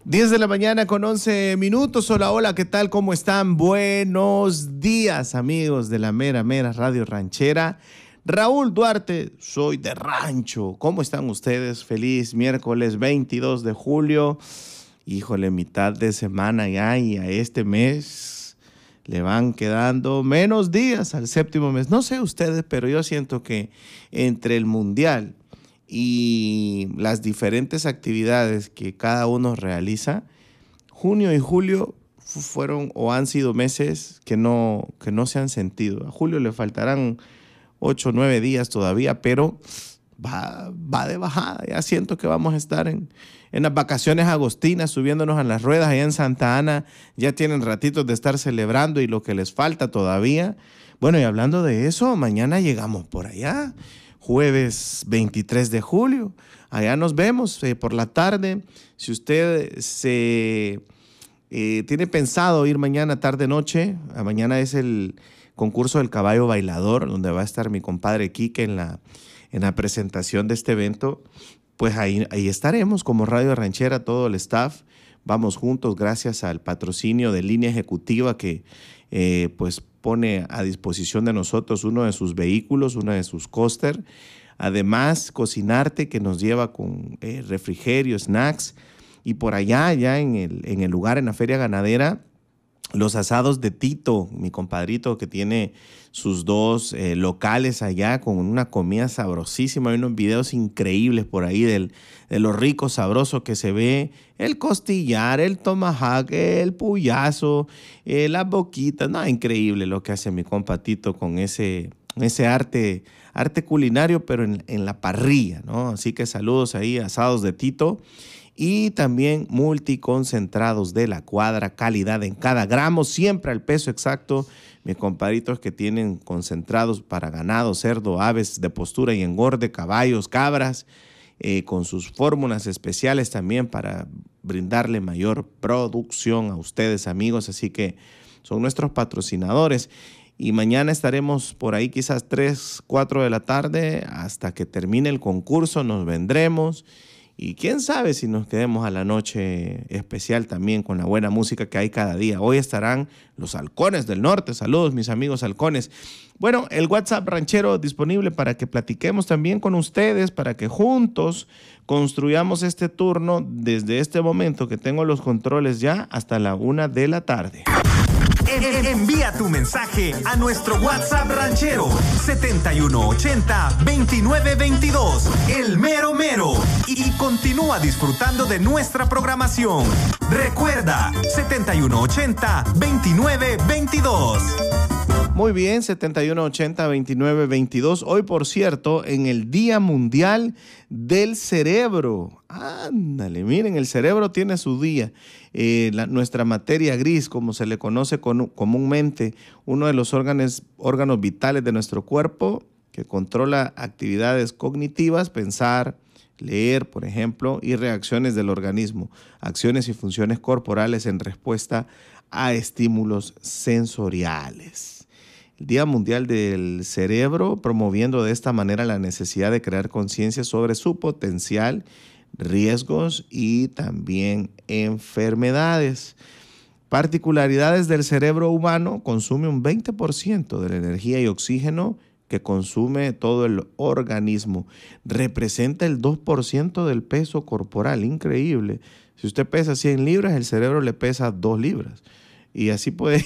10 de la mañana con 11 minutos. Hola, hola, ¿qué tal? ¿Cómo están? Buenos días, amigos de la mera Radio Ranchera. Raúl Duarte, soy de Rancho. ¿Cómo están ustedes? Feliz miércoles 22 de julio. Híjole, mitad de semana ya y a este mes le van quedando menos días al séptimo mes. No sé ustedes, pero yo siento que entre el mundial y las diferentes actividades que cada uno realiza, junio y julio fueron o han sido meses que no se han sentido. A julio le faltarán 8 o 9 días todavía, pero va de bajada. Ya siento que vamos a estar en las vacaciones agostinas, subiéndonos a las ruedas allá en Santa Ana. Ya tienen ratitos de estar celebrando y lo que les falta todavía. Bueno, y hablando de eso, mañana llegamos por allá. Jueves 23 de julio. Allá nos vemos por la tarde. Si usted tiene pensado ir mañana tarde-noche, mañana es el concurso del caballo bailador, donde va a estar mi compadre Quique en la presentación de este evento. Pues ahí estaremos como Radio Ranchera, todo el staff. Vamos juntos gracias al patrocinio de Línea Ejecutiva que pues pone a disposición de nosotros uno de sus vehículos, uno de sus coaster. Además, Cocinarte, que nos lleva con refrigerio, snacks. Y por allá en el lugar, en la feria ganadera, los asados de Tito, mi compadrito que tiene sus dos locales allá con una comida sabrosísima. Hay unos videos increíbles por ahí de lo rico, sabroso que se ve. El costillar, el tomahawk, el puyazo, las boquitas. No, increíble lo que hace mi compa Tito con ese arte culinario, pero en la parrilla, ¿no? Así que saludos ahí, asados de Tito. Y también multiconcentrados de la Cuadra, calidad en cada gramo, siempre al peso exacto. Mis compadritos que tienen concentrados para ganado, cerdo, aves de postura y engorde, caballos, cabras, con sus fórmulas especiales también para brindarle mayor producción a ustedes, amigos. Así que son nuestros patrocinadores. Y mañana estaremos por ahí quizás 3, 4 de la tarde hasta que termine el concurso. Nos vendremos. Y quién sabe si nos quedemos a la noche especial también con la buena música que hay cada día. Hoy estarán los Halcones del Norte. Saludos, mis amigos halcones. Bueno, el WhatsApp ranchero disponible para que platiquemos también con ustedes, para que juntos construyamos este turno desde este momento que tengo los controles ya hasta la 1 de la tarde. Envía tu mensaje a nuestro WhatsApp ranchero 7180-2922, el mero mero, y continúa disfrutando de nuestra programación. Recuerda, 7180-2922. Muy bien, 7180-2922. Hoy, por cierto, en el Día Mundial del Cerebro. Ándale, miren, el cerebro tiene su día. Nuestra materia gris, como se le conoce comúnmente, uno de los órganos vitales de nuestro cuerpo que controla actividades cognitivas, pensar, leer, por ejemplo, y reacciones del organismo, acciones y funciones corporales en respuesta a estímulos sensoriales. El Día Mundial del Cerebro, promoviendo de esta manera la necesidad de crear conciencia sobre su potencial, riesgos y también enfermedades. Particularidades del cerebro humano: consume un 20% de la energía y oxígeno que consume todo el organismo. Representa el 2% del peso corporal, increíble. Si usted pesa 100 libras, el cerebro le pesa 2 libras. Y así puede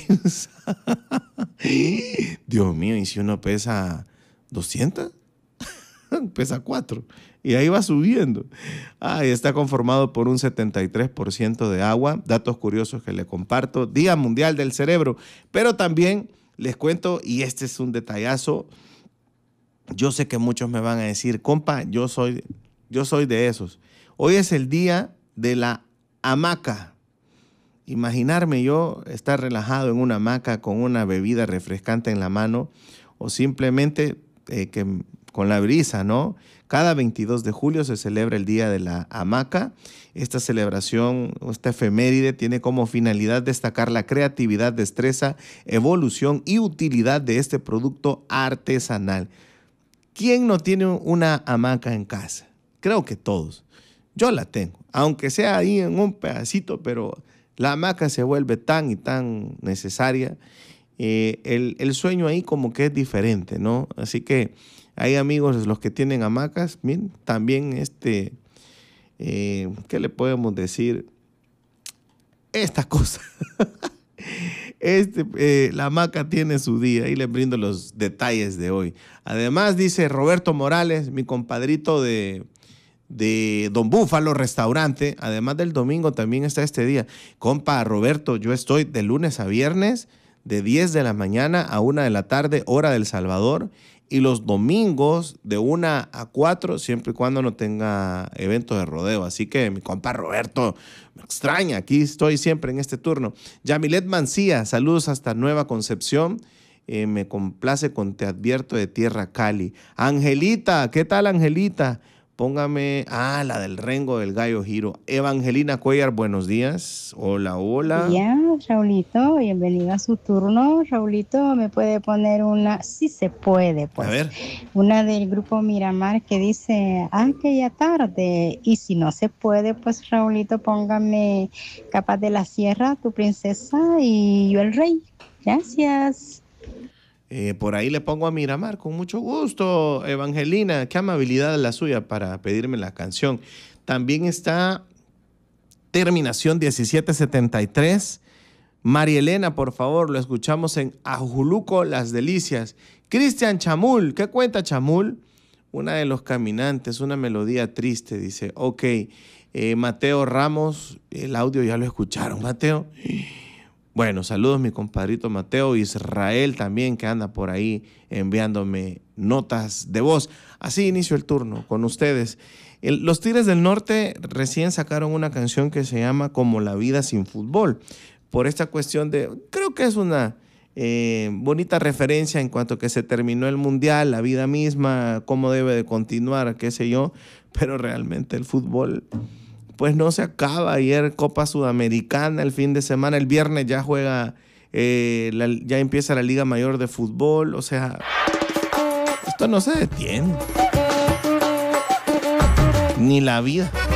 Dios mío, ¿y si uno pesa 200? Pesa 4. Y ahí va subiendo. Está conformado por un 73% de agua. Datos curiosos que le comparto. Día Mundial del Cerebro. Pero también les cuento, y este es un detallazo. Yo sé que muchos me van a decir, compa, yo soy de esos. Hoy es el día de la hamaca. Imaginarme yo estar relajado en una hamaca con una bebida refrescante en la mano, o simplemente con la brisa, ¿no? Cada 22 de julio se celebra el Día de la Hamaca. Esta celebración, esta efeméride, tiene como finalidad destacar la creatividad, destreza, evolución y utilidad de este producto artesanal. ¿Quién no tiene una hamaca en casa? Creo que todos. Yo la tengo, aunque sea ahí en un pedacito, pero la hamaca se vuelve tan y tan necesaria. El sueño ahí como que es diferente, ¿no? Así que hay amigos los que tienen hamacas, miren, también ¿qué le podemos decir? Esta cosa. La hamaca tiene su día y les brindo los detalles de hoy. Además, dice Roberto Morales, mi compadrito de Don Búfalo Restaurante, además del domingo también está este día. Compa Roberto, yo estoy de lunes a viernes, de 10 de la mañana a 1 de la tarde, hora del Salvador, y los domingos de 1 a 4, siempre y cuando no tenga evento de rodeo. Así que mi compa Roberto, me extraña, aquí estoy siempre en este turno. Yamilet Mancía, saludos hasta Nueva Concepción. Me complace con Te Advierto de Tierra Cali. Angelita, ¿qué tal, Angelita? Póngame, la del Rengo del Gallo Giro. Evangelina Cuellar, buenos días. Hola, hola. Ya, Raulito, bienvenido a su turno. Raulito, ¿me puede poner una? Sí se puede, pues. A ver. Una del grupo Miramar que dice, aquella tarde. Y si no se puede, pues, Raulito, póngame Capas de la Sierra, Tu Princesa y Yo el Rey. Gracias. Por ahí le pongo a Miramar, con mucho gusto. Evangelina, qué amabilidad la suya para pedirme la canción. También está terminación 1773. María Elena, por favor, lo escuchamos en Ajuluco, Las Delicias. Cristian Chamul, ¿qué cuenta Chamul? Una de los caminantes, una melodía triste, dice. Ok, Mateo Ramos, el audio ya lo escucharon, Mateo. Bueno, saludos mi compadrito Mateo, Israel también que anda por ahí enviándome notas de voz. Así inicio el turno con ustedes. Los Tigres del Norte recién sacaron una canción que se llama Como la vida sin fútbol. Por esta cuestión creo que es una bonita referencia en cuanto a que se terminó el mundial, la vida misma, cómo debe de continuar, qué sé yo, pero realmente el fútbol pues no se acaba. Ayer Copa Sudamericana, el fin de semana, el viernes ya juega, ya empieza la Liga Mayor de Fútbol. O sea, esto no se detiene. Ni la vida.